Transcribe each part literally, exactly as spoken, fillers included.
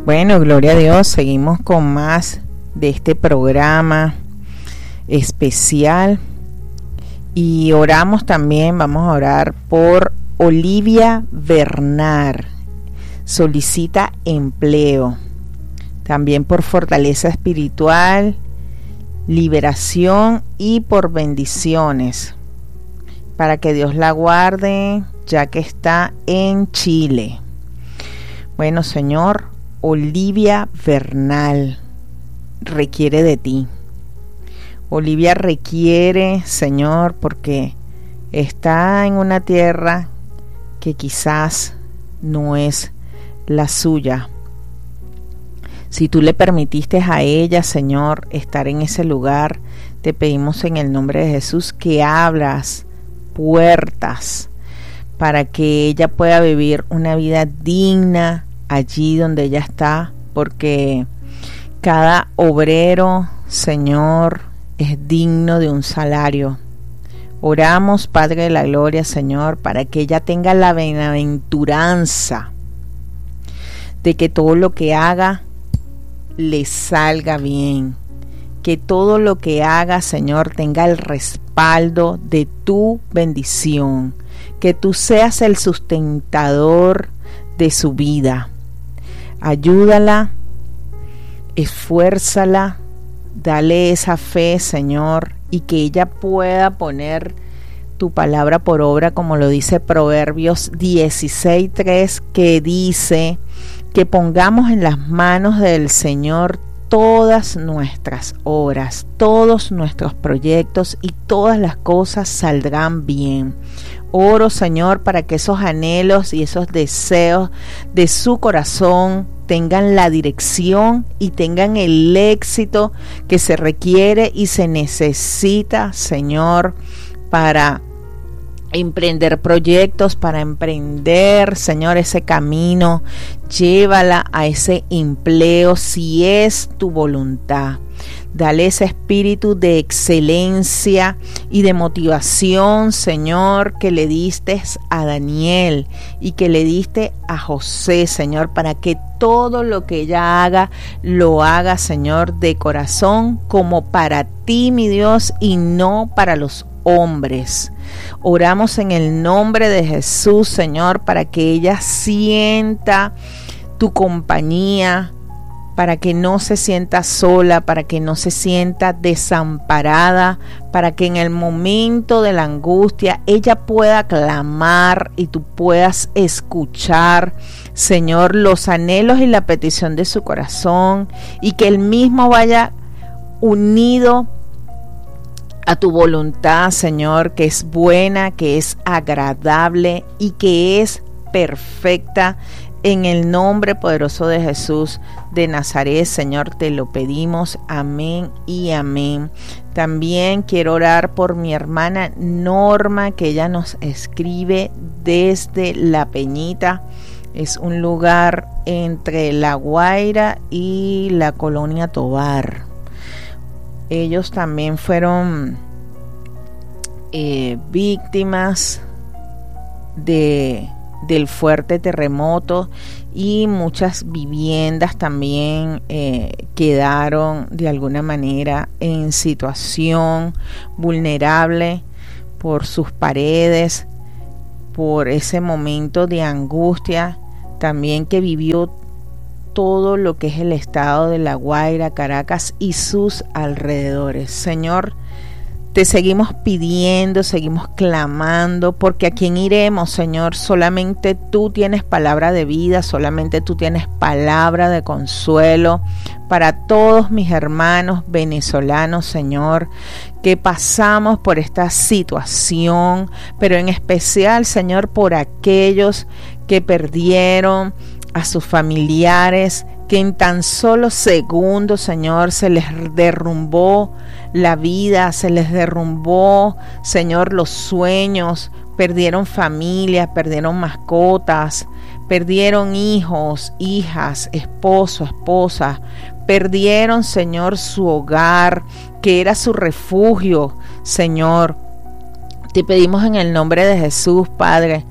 Bueno, gloria a Dios, seguimos con más de este programa especial y oramos también, vamos a orar por Olivia Bernard, solicita empleo, también por fortaleza espiritual, liberación y por bendiciones, para que Dios la guarde ya que está en Chile. Bueno, Señor, Olivia Bernal requiere de ti. Olivia requiere, Señor, porque está en una tierra que quizás no es la suya. Si tú le permitiste a ella, Señor, estar en ese lugar, te pedimos en el nombre de Jesús que abras puertas para que ella pueda vivir una vida digna allí donde ella está, porque cada obrero, Señor, es digno de un salario. Oramos, Padre de la Gloria, Señor, para que ella tenga la bienaventuranza de que todo lo que haga le salga bien, que todo lo que haga, Señor, tenga el respaldo de tu bendición, que tú seas el sustentador de su vida. Ayúdala, esfuérzala, dale esa fe, Señor, y que ella pueda poner tu palabra por obra, como lo dice Proverbios dieciséis tres, que dice que pongamos en las manos del Señor todas nuestras obras, todos nuestros proyectos, y todas las cosas saldrán bien. Oro, Señor, para que esos anhelos y esos deseos de su corazón tengan la dirección y tengan el éxito que se requiere y se necesita, Señor, para emprender proyectos, para emprender, Señor, ese camino. Llévala a ese empleo si es tu voluntad. Dale ese espíritu de excelencia y de motivación, Señor, que le diste a Daniel y que le diste a José, Señor, para que todo lo que ella haga, lo haga, Señor, de corazón, como para ti, mi Dios, y no para los hombres. Oramos en el nombre de Jesús, Señor, para que ella sienta tu compañía, para que no se sienta sola, para que no se sienta desamparada, para que en el momento de la angustia ella pueda clamar y tú puedas escuchar, Señor, los anhelos y la petición de su corazón, y que él mismo vaya unido a tu voluntad, Señor, que es buena, que es agradable y que es perfecta. En el nombre poderoso de Jesús de Nazaret, Señor, te lo pedimos. Amén y amén. También quiero orar por mi hermana Norma, que ella nos escribe desde La Peñita. Es un lugar entre La Guaira y la Colonia Tovar. Ellos también fueron eh, víctimas de... del fuerte terremoto, y muchas viviendas también eh, quedaron de alguna manera en situación vulnerable por sus paredes, por ese momento de angustia también que vivió todo lo que es el estado de La Guaira, Caracas y sus alrededores. Señor, te seguimos pidiendo, seguimos clamando, porque a quién iremos, Señor. Solamente tú tienes palabra de vida, solamente tú tienes palabra de consuelo para todos mis hermanos venezolanos, Señor, que pasamos por esta situación, pero en especial, Señor, por aquellos que perdieron a sus familiares, que en tan solo segundos, Señor, se les derrumbó la vida, se les derrumbó, Señor, los sueños, perdieron familias, perdieron mascotas, perdieron hijos, hijas, esposo, esposa, perdieron, Señor, su hogar, que era su refugio, Señor. Te pedimos en el nombre de Jesús, Padre,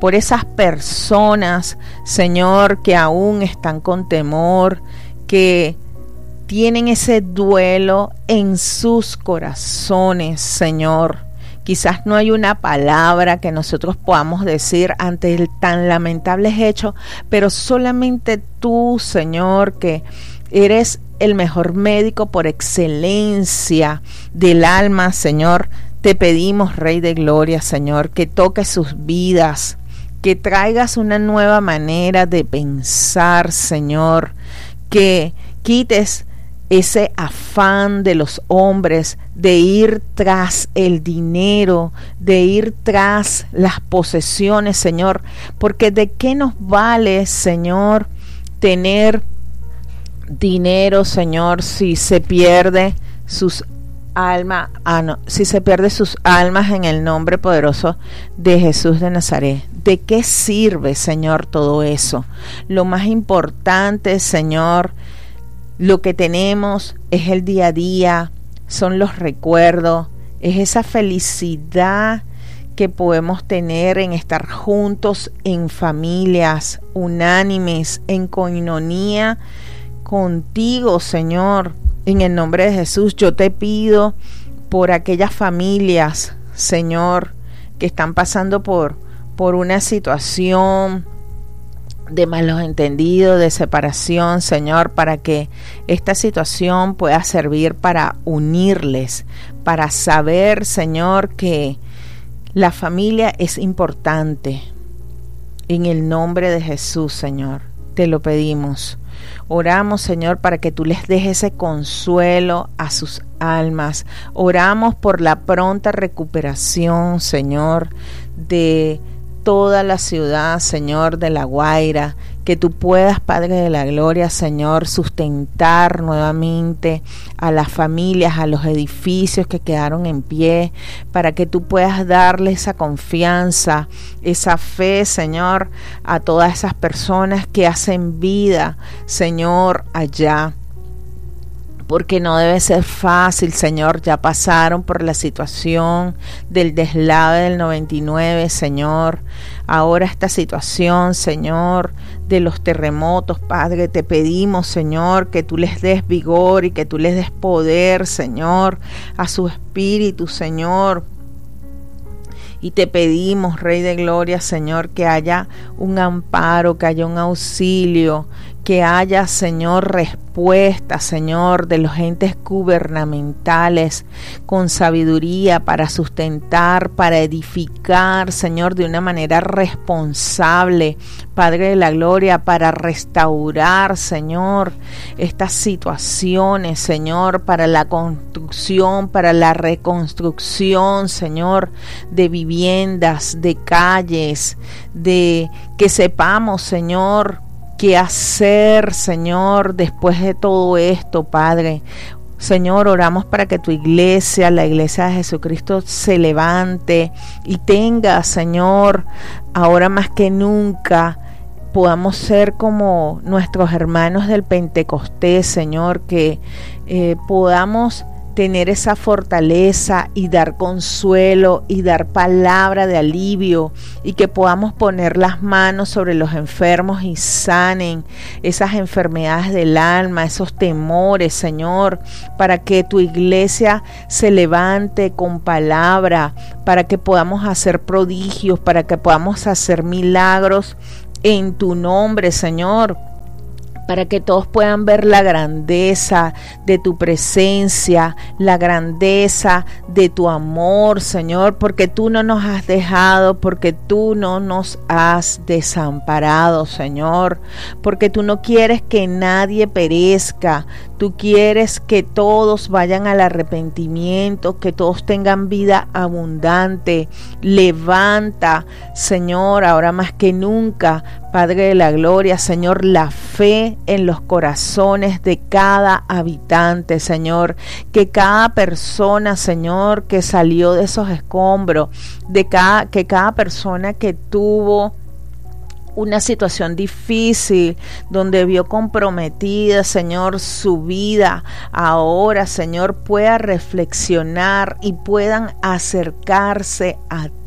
por esas personas, Señor, que aún están con temor, que tienen ese duelo en sus corazones, Señor. Quizás no hay una palabra que nosotros podamos decir ante el tan lamentable hecho, pero solamente tú, Señor, que eres el mejor médico por excelencia del alma, Señor, te pedimos, Rey de Gloria, Señor, que toques sus vidas, que traigas una nueva manera de pensar, Señor, que quites ese afán de los hombres de ir tras el dinero, de ir tras las posesiones, Señor, porque de qué nos vale, Señor, tener dinero, Señor, si se pierde sus almas, ah, no, si se pierde sus almas en el nombre poderoso de Jesús de Nazaret. ¿De qué sirve, Señor, todo eso? Lo más importante, Señor, lo que tenemos es el día a día, son los recuerdos, es esa felicidad que podemos tener en estar juntos en familias, unánimes, en coinonía contigo, Señor. En el nombre de Jesús, yo te pido por aquellas familias, Señor, que están pasando por, por una situación de malos entendidos, de separación, Señor, para que esta situación pueda servir para unirles, para saber, Señor, que la familia es importante. En el nombre de Jesús, Señor, te lo pedimos. Oramos, Señor, para que tú les des ese consuelo a sus almas. Oramos por la pronta recuperación, Señor, de toda la ciudad, Señor, de La Guaira, que tú puedas, Padre de la Gloria, Señor, sustentar nuevamente a las familias, a los edificios que quedaron en pie, para que tú puedas darle esa confianza, esa fe, Señor, a todas esas personas que hacen vida, Señor, allá. Porque no debe ser fácil, Señor, ya pasaron por la situación del deslave del noventa y nueve, Señor. Ahora esta situación, Señor, de los terremotos, Padre, te pedimos, Señor, que tú les des vigor y que tú les des poder, Señor, a su espíritu, Señor. Y te pedimos, Rey de Gloria, Señor, que haya un amparo, que haya un auxilio, que haya, Señor, respuesta, Señor, de los entes gubernamentales con sabiduría para sustentar, para edificar, Señor, de una manera responsable, Padre de la Gloria, para restaurar, Señor, estas situaciones, Señor, para la construcción, para la reconstrucción, Señor, de viviendas, de calles, de que sepamos, Señor, qué hacer, Señor, después de todo esto, Padre. Señor, oramos para que tu iglesia, la iglesia de Jesucristo, se levante y tenga, Señor, ahora más que nunca, podamos ser como nuestros hermanos del Pentecostés, Señor, que eh, podamos tener esa fortaleza y dar consuelo y dar palabra de alivio, y que podamos poner las manos sobre los enfermos y sanen esas enfermedades del alma, esos temores, Señor, para que tu iglesia se levante con palabra, para que podamos hacer prodigios, para que podamos hacer milagros en tu nombre, Señor, para que todos puedan ver la grandeza de tu presencia, la grandeza de tu amor, Señor, porque tú no nos has dejado, porque tú no nos has desamparado, Señor, porque tú no quieres que nadie perezca, tú quieres que todos vayan al arrepentimiento, que todos tengan vida abundante. Levanta, Señor, ahora más que nunca, Padre de la Gloria, Señor, la fe en los corazones de cada habitante, Señor, que cada persona, Señor, que salió de esos escombros, de cada, que cada persona que tuvo una situación difícil, donde vio comprometida, Señor, su vida, ahora, Señor, pueda reflexionar y puedan acercarse a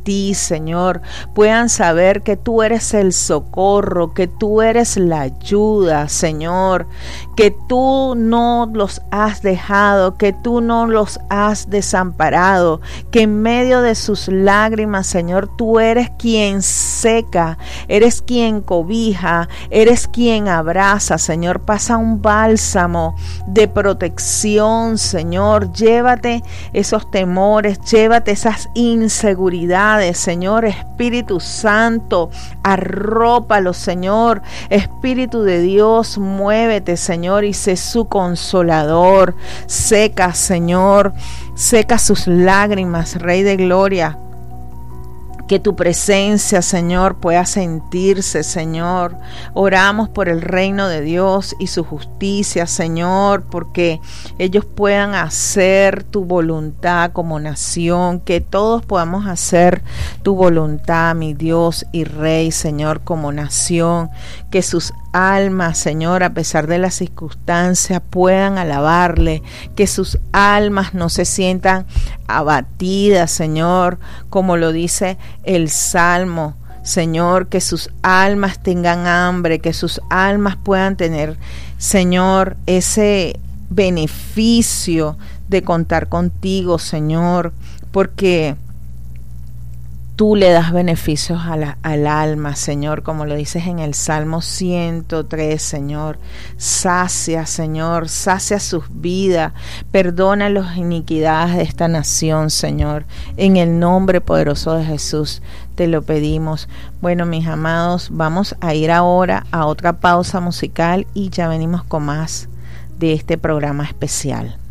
ti, Señor, puedan saber que tú eres el socorro, que tú eres la ayuda, Señor, que tú no los has dejado, que tú no los has desamparado, que en medio de sus lágrimas, Señor, tú eres quien seca, eres quien cobija, eres quien abraza, Señor. Pasa un bálsamo de protección, Señor. Llévate esos temores, llévate esas inseguridades, Señor. Espíritu Santo, arrópalos, Señor. Espíritu de Dios, muévete, Señor, y sé su consolador. Seca, Señor, seca sus lágrimas, Rey de Gloria. Que tu presencia, Señor, pueda sentirse, Señor. Oramos por el reino de Dios y su justicia, Señor, porque ellos puedan hacer tu voluntad como nación, que todos podamos hacer tu voluntad, mi Dios y Rey, Señor, como nación, que sus almas, Señor, a pesar de las circunstancias, puedan alabarle, que sus almas no se sientan abatidas, Señor, como lo dice el Salmo, Señor, que sus almas tengan hambre, que sus almas puedan tener, Señor, ese beneficio de contar contigo, Señor, porque tú le das beneficios a la, al alma, Señor, como lo dices en el Salmo ciento tres, Señor. Sacia, Señor, sacia sus vidas, perdona las iniquidades de esta nación, Señor. En el nombre poderoso de Jesús te lo pedimos. Bueno, mis amados, vamos a ir ahora a otra pausa musical y ya venimos con más de este programa especial.